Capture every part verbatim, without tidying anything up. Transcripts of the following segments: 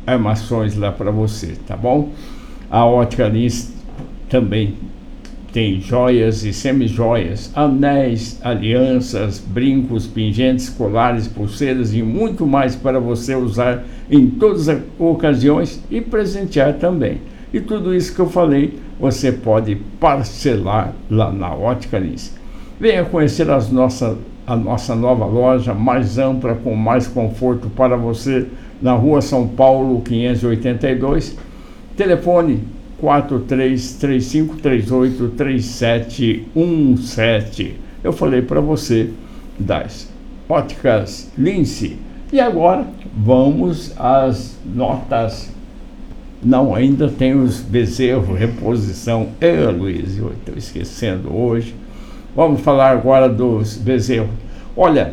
armações lá para você, tá bom? A Ótica Lins também tem joias e semijoias, anéis, alianças, brincos, pingentes, colares, pulseiras e muito mais para você usar em todas as ocasiões e presentear também. E tudo isso que eu falei, você pode parcelar lá na Ótica Lins. Venha conhecer as nossas, a nossa nova loja, mais ampla, com mais conforto para você, na Rua São Paulo, quinhentos e oitenta e dois. Telefone quatro três três cinco três oito três sete um sete. Eu falei para você das Óticas Lince. E agora vamos às notas. Não, ainda tem os Bezerro, reposição. É, Luiz, eu estou esquecendo hoje. Vamos falar agora dos Bezerro. Olha,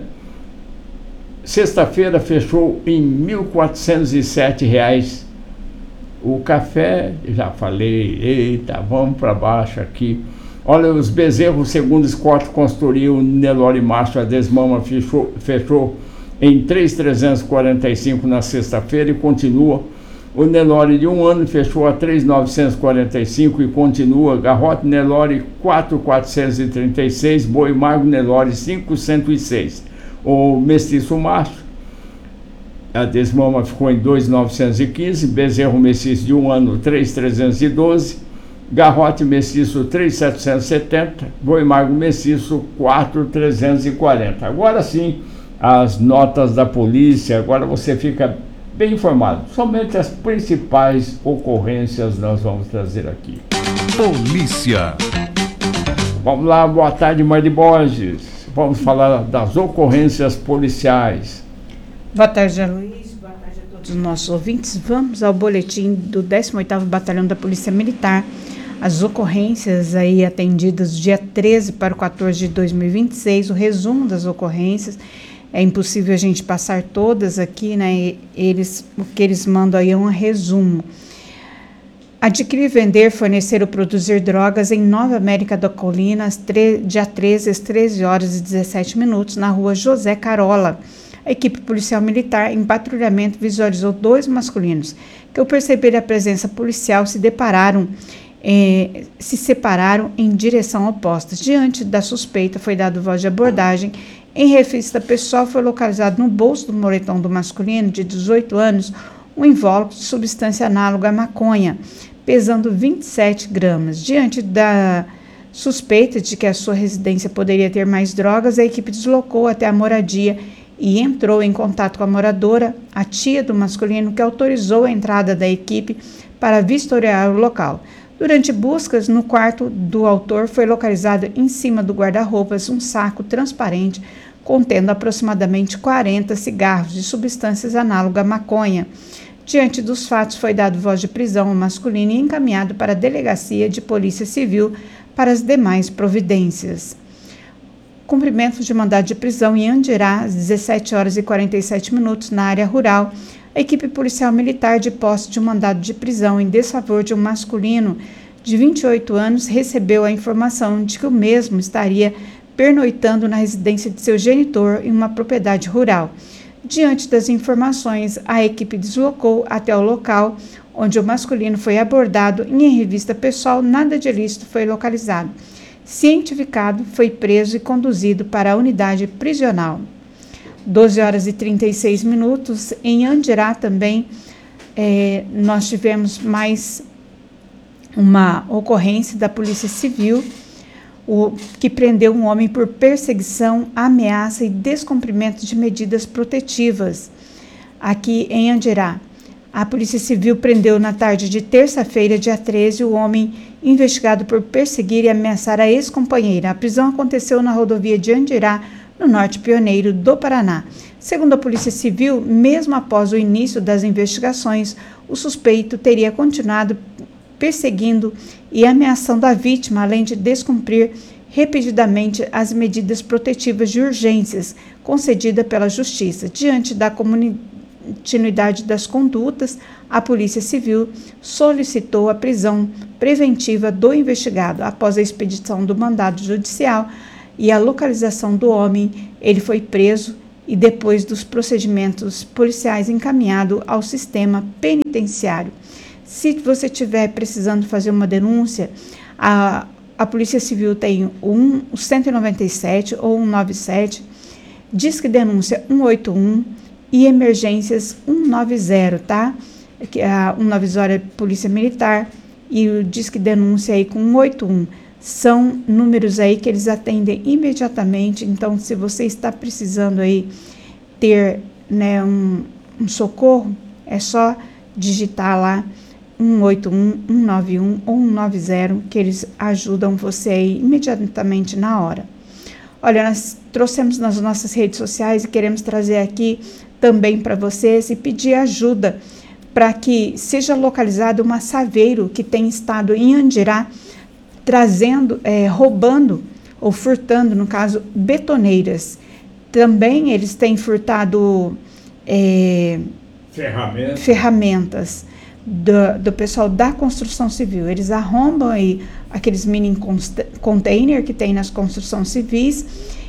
sexta-feira fechou em mil quatrocentos e sete reais. O café, já falei, eita, vamos para baixo aqui. Olha, os Bezerros, segundo Scott Consultoria, o Nelore Macho, a desmama fechou, fechou em três mil trezentos e quarenta e cinco na sexta-feira e continua. O Nelore de um ano fechou a três mil novecentos e quarenta e cinco e continua. Garrote Nelore quatro mil quatrocentos e trinta e seis, Boi Magro Nelore cinco mil cento e seis. O Mestiço Macho, a desmama ficou em dois mil novecentos e quinze, Bezerro Mestiço de um ano três mil trezentos e doze, Garrote Mestiço três mil setecentos e setenta, Boi Magro Mestiço quatro mil trezentos e quarenta. Agora sim, as notas da polícia, agora você fica bem informado. Somente as principais ocorrências nós vamos trazer aqui. Polícia. Vamos lá, boa tarde, Marli Borges. Vamos falar das ocorrências policiais. Boa tarde, Luiz. Boa tarde a todos os nossos ouvintes. Vamos ao boletim do décimo oitavo Batalhão da Polícia Militar. As ocorrências aí atendidas do dia treze para o quatorze de dois mil e vinte e seis, o resumo das ocorrências. É impossível a gente passar todas aqui, né? Eles, o que eles mandam aí é um resumo. Adquirir, vender, fornecer ou produzir drogas em Nova América da Colina, dia treze, às treze horas e dezessete minutos, na rua José Carola. A equipe policial militar, em patrulhamento, visualizou dois masculinos que, ao perceber a presença policial, se depararam, eh, se separaram em direção oposta. Diante da suspeita, foi dado voz de abordagem. Em revista pessoal, foi localizado no bolso do moletom do masculino, de dezoito anos, um invólucro de substância análoga à maconha, pesando vinte e sete gramas. Diante da suspeita de que a sua residência poderia ter mais drogas, a equipe deslocou até a moradia e entrou em contato com a moradora, a tia do masculino, que autorizou a entrada da equipe para vistoriar o local. Durante buscas no quarto do autor, foi localizado em cima do guarda-roupas um saco transparente contendo aproximadamente quarenta cigarros de substâncias análogas à maconha. Diante dos fatos, foi dado voz de prisão ao masculino e encaminhado para a Delegacia de Polícia Civil para as demais providências. Cumprimento de mandado de prisão em Andirá, às dezessete horas e quarenta e sete minutos, na área rural. A equipe policial militar, de posse de um mandado de prisão em desfavor de um masculino de vinte e oito anos, recebeu a informação de que o mesmo estaria pernoitando na residência de seu genitor em uma propriedade rural. Diante das informações, a equipe deslocou até o local, onde o masculino foi abordado e, em revista pessoal, nada de ilícito foi localizado. Cientificado, foi preso e conduzido para a unidade prisional. doze horas e trinta e seis minutos, em Andirá também, é, nós tivemos mais uma ocorrência da Polícia Civil, o, que prendeu um homem por perseguição, ameaça e descumprimento de medidas protetivas. Aqui em Andirá, a Polícia Civil prendeu na tarde de terça-feira, dia treze, o homem investigado por perseguir e ameaçar a ex-companheira. A prisão aconteceu na rodovia de Andirá, no Norte Pioneiro do Paraná. Segundo a Polícia Civil, mesmo após o início das investigações, o suspeito teria continuado perseguindo e ameaçando a vítima, além de descumprir repetidamente as medidas protetivas de urgências concedidas pela Justiça. Diante da continuidade das condutas, a Polícia Civil solicitou a prisão preventiva do investigado. Após a expedição do mandado judicial e a localização do homem, ele foi preso e depois dos procedimentos policiais encaminhado ao sistema penitenciário. Se você estiver precisando fazer uma denúncia, a, a Polícia Civil tem um, o cento e noventa e sete ou cento e noventa e sete, Disque Denúncia cento e oitenta e um e Emergências cento e noventa, tá? Que a cento e noventa é Polícia Militar e o Disque Denúncia aí com cento e oitenta e um. São números aí que eles atendem imediatamente. Então, se você está precisando aí ter, né, um, um socorro, é só digitar lá cento e oitenta e um, cento e noventa e um ou cento e noventa, que eles ajudam você aí imediatamente na hora. Olha, nós trouxemos nas nossas redes sociais e queremos trazer aqui também para vocês e pedir ajuda para que seja localizado um assaveiro que tem estado em Andirá, trazendo, é, roubando ou furtando, no caso, betoneiras. Também eles têm furtado é, ferramentas, ferramentas do, do pessoal da construção civil. Eles arrombam aí aqueles mini container que tem nas construções civis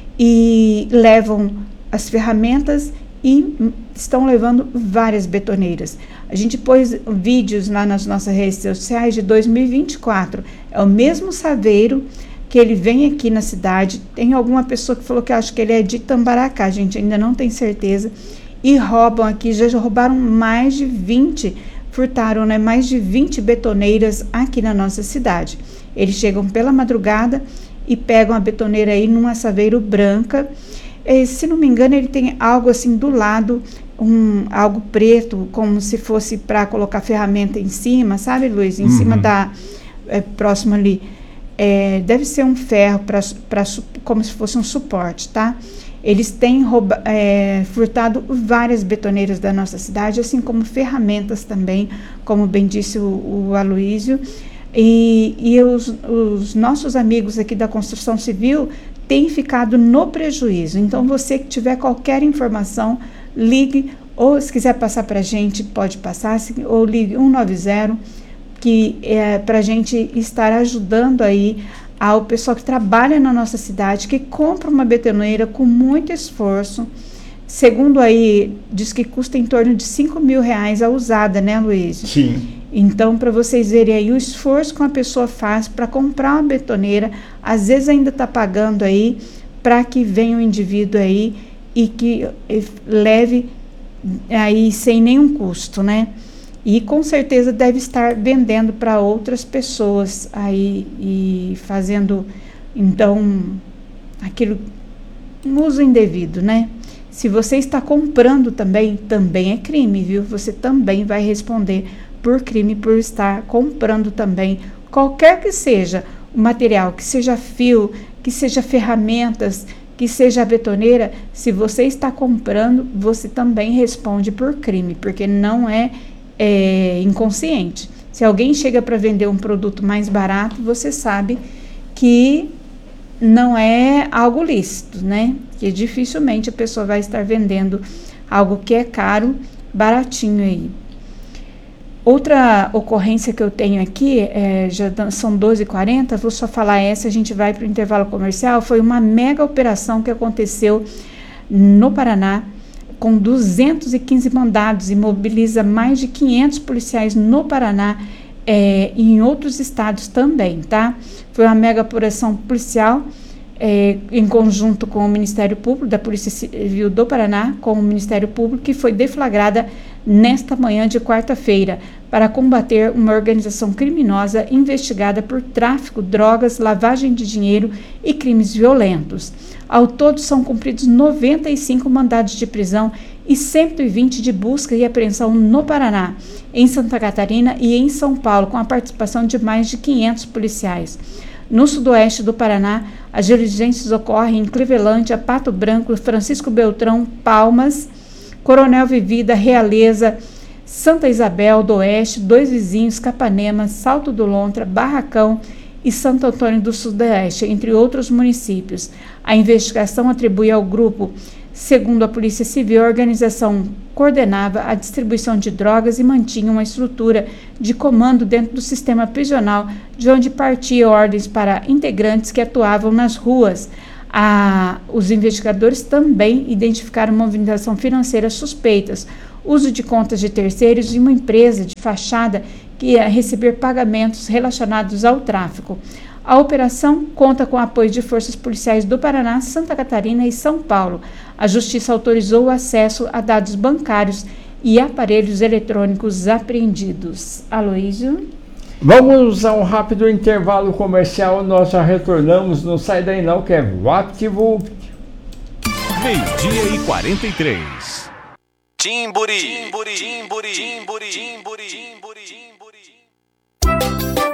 e levam as ferramentas e estão levando várias betoneiras. A gente pôs vídeos lá nas nossas redes sociais de dois mil e vinte e quatro. É o mesmo saveiro que ele vem aqui na cidade. Tem alguma pessoa que falou que acha que ele é de Tambaracá, a gente ainda não tem certeza. E roubam aqui, já roubaram mais de vinte, furtaram, né, mais de vinte betoneiras aqui na nossa cidade. Eles chegam pela madrugada e pegam a betoneira aí numa saveiro branca. E, se não me engano, ele tem algo assim do lado, um, algo preto, como se fosse para colocar ferramenta em cima, sabe, Luiz? Em uhum. cima da, é, próximo ali. É, deve ser um ferro, pra, pra, como se fosse um suporte, tá? Eles têm rouba, é, furtado várias betoneiras da nossa cidade, assim como ferramentas também, como bem disse o, o Aloísio. E, e os, os nossos amigos aqui da construção civil têm ficado no prejuízo. Então, você que tiver qualquer informação, ligue, ou se quiser passar para a gente, pode passar, ou ligue cento e noventa, que é para a gente estar ajudando aí ao pessoal que trabalha na nossa cidade, que compra uma betoneira com muito esforço. Segundo aí, diz que custa em torno de cinco mil reais a usada, né, Luiz? Sim. Então, para vocês verem aí o esforço que uma pessoa faz para comprar uma betoneira, às vezes ainda está pagando aí para que venha um indivíduo aí e que leve aí sem nenhum custo, né? E com certeza deve estar vendendo para outras pessoas aí e fazendo, então, aquilo, um uso indevido, né? Se você está comprando também, também é crime, viu? Você também vai responder por crime por estar comprando também, qualquer que seja o material, que seja fio, que seja ferramentas, que seja a betoneira. Se você está comprando, você também responde por crime, porque não é, é inconsciente. Se alguém chega para vender um produto mais barato, você sabe que não é algo lícito, né? Que dificilmente a pessoa vai estar vendendo algo que é caro, baratinho aí. Outra ocorrência que eu tenho aqui, é, já são doze e quarenta, vou só falar essa, a gente vai para o intervalo comercial. Foi uma mega operação que aconteceu no Paraná, com duzentos e quinze mandados, e mobiliza mais de quinhentos policiais no Paraná é, e em outros estados também, tá? Foi uma mega operação policial, é, em conjunto com o Ministério Público, da Polícia Civil do Paraná, com o Ministério Público, que foi deflagrada nesta manhã de quarta-feira, para combater uma organização criminosa investigada por tráfico, drogas, lavagem de dinheiro e crimes violentos. Ao todo, são cumpridos noventa e cinco mandados de prisão e cento e vinte de busca e apreensão no Paraná, em Santa Catarina e em São Paulo, com a participação de mais de quinhentos policiais. No sudoeste do Paraná, as diligências ocorrem em Clevelândia, Pato Branco, Francisco Beltrão, Palmas, Coronel Vivida, Realeza, Santa Isabel do Oeste, Dois Vizinhos, Capanema, Salto do Lontra, Barracão e Santo Antônio do Sudeste, entre outros municípios. A investigação atribui ao grupo, segundo a Polícia Civil, a organização coordenava a distribuição de drogas e mantinha uma estrutura de comando dentro do sistema prisional, de onde partiam ordens para integrantes que atuavam nas ruas. A, os investigadores também identificaram movimentação financeira suspeitas, uso de contas de terceiros e uma empresa de fachada que ia receber pagamentos relacionados ao tráfico. A operação conta com o apoio de forças policiais do Paraná, Santa Catarina e São Paulo. A Justiça autorizou o acesso a dados bancários e aparelhos eletrônicos apreendidos. Aloísio? Vamos a um rápido intervalo comercial, nós já retornamos, não sai daí não, que é VaptVupt. Meio-dia e quarenta e três. Timburi, Timburi, Timburi, Timburi, Timburi, Timburi.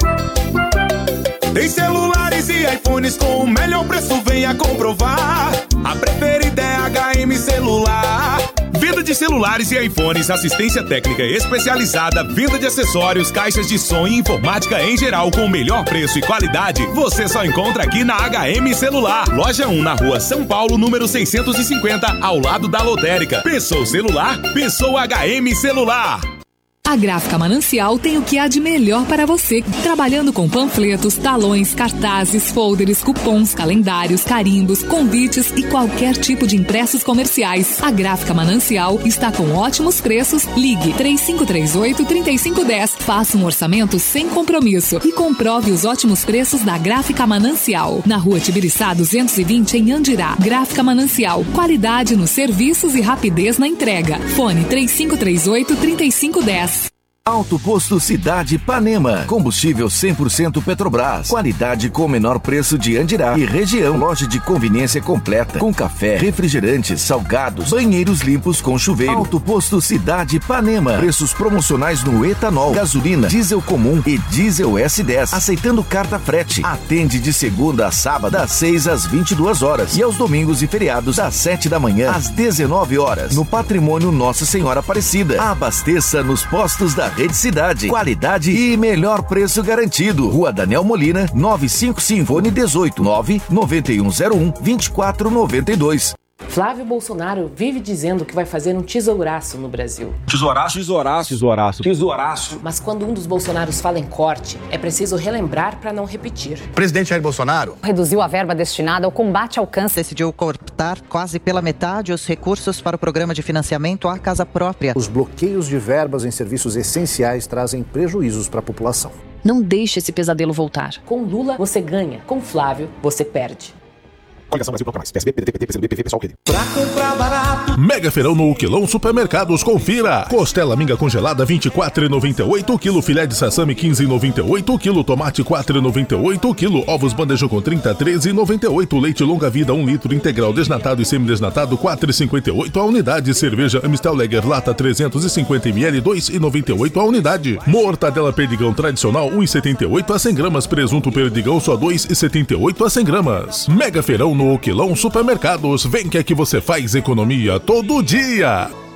Tem celulares e iPhones com o melhor preço, venha comprovar. A preferida é H M Celular. Venda de celulares e iPhones, assistência técnica especializada, venda de acessórios, caixas de som e informática em geral com o melhor preço e qualidade. Você só encontra aqui na H M Celular. Loja um, na rua São Paulo, número seiscentos e cinquenta, ao lado da lotérica. Pensou celular? Pensou H M Celular. A Gráfica Manancial tem o que há de melhor para você, trabalhando com panfletos, talões, cartazes, folders, cupons, calendários, carimbos, convites e qualquer tipo de impressos comerciais. A Gráfica Manancial está com ótimos preços. Ligue três cinco três oito, três cinco um zero, faça um orçamento sem compromisso e comprove os ótimos preços da Gráfica Manancial. Na rua Tibiriçá duzentos e vinte, em Andirá. Gráfica Manancial, qualidade nos serviços e rapidez na entrega. Fone três cinco três oito, três cinco um zero. Alto Posto Cidade Ipanema. Combustível cem por cento Petrobras. Qualidade com o menor preço de Andirá e região. Loja de conveniência completa com café, refrigerantes, salgados, banheiros limpos com chuveiro. Alto Posto Cidade Ipanema. Preços promocionais no etanol, gasolina, diesel comum e diesel S dez. Aceitando carta frete. Atende de segunda a sábado das seis às vinte e duas horas e aos domingos e feriados das sete da manhã às dezenove horas. No Patrimônio Nossa Senhora Aparecida. Abasteça nos postos da Rede Cidade. Qualidade e melhor preço garantido. Rua Daniel Molina, novecentos e cinquenta e cinco, fone dezoito, nove nove um zero um, vinte e quatro noventa e dois. Flávio Bolsonaro vive dizendo que vai fazer um tesouraço no Brasil. Tesouraço, tesouraço, tesouraço, tesouraço. Mas quando um dos Bolsonaros fala em corte, é preciso relembrar para não repetir. O presidente Jair Bolsonaro reduziu a verba destinada ao combate ao câncer. Decidiu cortar quase pela metade os recursos para o programa de financiamento à casa própria. Os bloqueios de verbas em serviços essenciais trazem prejuízos para a população. Não deixe esse pesadelo voltar. Com Lula, você ganha. Com Flávio, você perde. Coligação Brasil Bloco Mais. P S B, P D T, P T, P C B, P V, Pessoal, Rede. Pra comprar barato. Mega feirão no Uquilão Supermercados, confira. Costela minga congelada vinte e quatro reais e noventa e oito centavos, quilo filé de sassami quinze reais e noventa e oito centavos, quilo tomate quatro reais e noventa e oito centavos, quilo ovos bandejão com trinta, treze reais e noventa e oito centavos, leite longa vida um litro integral desnatado e semidesnatado quatro reais e cinquenta e oito centavos a unidade, cerveja Amstel Lager lata trezentos e cinquenta mililitros dois reais e noventa e oito centavos a unidade. Mortadela perdigão tradicional um real e setenta e oito centavos a cem gramas, presunto perdigão só dois reais e setenta e oito centavos a cem gramas. Mega feirão no Uquilão Supermercados. Vem que é que você faz economia todo dia.